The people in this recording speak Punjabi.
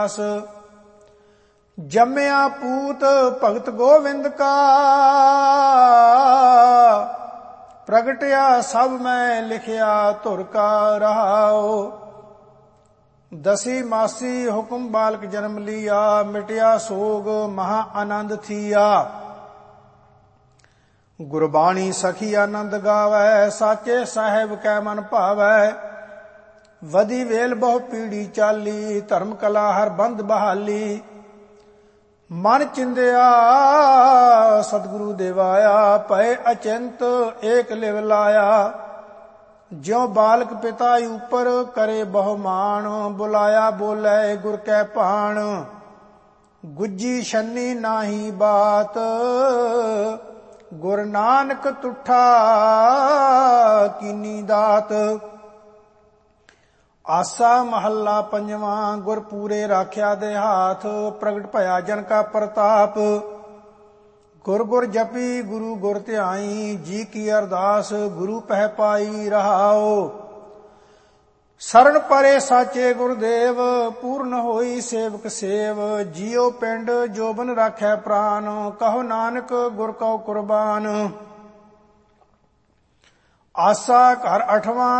ਜੰਮਿਆ ਪੂਤ ਭਗਤ ਗੋਵਿੰਦ ਕਾ, ਪ੍ਰਗਟਿਆ ਸਭ ਮੈਂ ਲਿਖਿਆ ਧੁਰ ਕਾ ਰਹਾਉ। ਦਸੀ ਮਾਸੀ ਹੁਕਮ ਬਾਲਕ ਜਨਮ ਲੀਆ, ਮਿਟਿਆ ਸੋਗ ਮਹਾ ਆਨੰਦ ਥੀਆ। ਗੁਰਬਾਣੀ ਸਖੀ ਆਨੰਦ ਗਾਵੈ, ਸਾਚੇ ਸਾਹਿਬ ਕੈ ਮਨ ਭਾਵੈ। ਵਧੀ ਵੇਲ ਬਹੁ ਪੀੜੀ ਚਾਲੀ, ਧਰਮ ਕਲਾ ਹਰ ਬੰਦ ਬਹਾਲੀ। ਮਨ ਚਿੰਦਿਆ ਸਤਿਗੁਰੂ ਦੇਵਾਇਆ, ਭਏ ਅਚਿੰਤ ਏਕ ਲਿਵ ਲਾਇਆ। ਜਿਉ ਬਾਲਕ ਪਿਤਾ ਉਪਰ ਕਰੇ ਬਹੁ ਮਾਣ, ਬੁਲਾਇਆ ਬੋਲੇ ਗੁਰ ਕੈ ਭਾਣ। ਗੁੱਜੀ ਛੰਨੀ ਨਾਹੀ ਬਾਤ, ਗੁਰ ਨਾਨਕ ਤੁਠਾ ਕੀਨੀ ਦਾਤ। ਆਸਾ ਮਹੱਲਾ ਪੰਜਵਾਂ। ਗੁਰ ਪੂਰੇ ਰਾਖਿਆ ਦੇ ਹਾਥ, ਪ੍ਰਗਟ ਭਇਆ ਜਨ ਕਾ ਪ੍ਰਤਾਪ। ਗੁਰ ਗੁਰ ਜਪੀ ਗੁਰੂ ਗੁਰ ਧਿਆਈ, ਜੀ ਕੀ ਅਰਦਾਸ ਗੁਰੂ ਪਹਿ ਪਾਈ ਰਹਾਉ। ਸਰਣ ਪਰੇ ਸਾਚੇ ਗੁਰਦੇਵ, ਪੂਰਨ ਹੋਈ ਸੇਵਕ ਸੇਵ। ਜੀਉ ਪਿੰਡ ਜੋਬਨ ਰਾਖੈ ਪ੍ਰਾਨ, ਕਹੋ ਨਾਨਕ ਗੁਰ ਕਉ ਕੁਰਬਾਨ। ਆਸਾ ਘਰ ਅਠਵਾਂ।